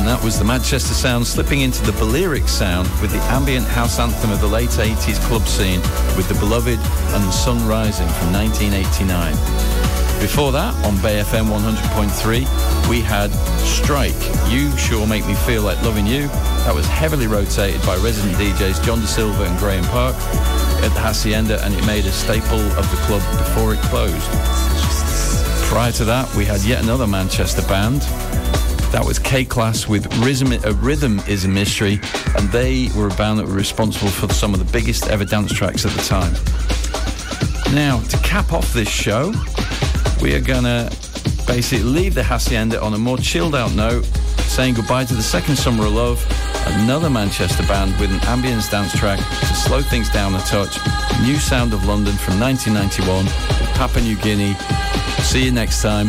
And that was the Manchester sound slipping into the Balearic sound with the ambient house anthem of the late 80s club scene with The Beloved and The Sun Rising from 1989. Before that, on Bay FM 100.3, we had Strike, You Sure Make Me Feel Like Loving You. That was heavily rotated by resident DJs John De Silva and Graham Park at the Hacienda, and it made a staple of the club before it closed. Prior to that, we had yet another Manchester band. That was K-Class with Rhythm is a Mystery, and they were a band that were responsible for some of the biggest ever dance tracks at the time. Now, to cap off this show, we are going to basically leave the Hacienda on a more chilled out note, saying goodbye to the second summer of love, another Manchester band with an ambience dance track to slow things down a touch, New Sound of London from 1991 with Papua New Guinea. See you next time.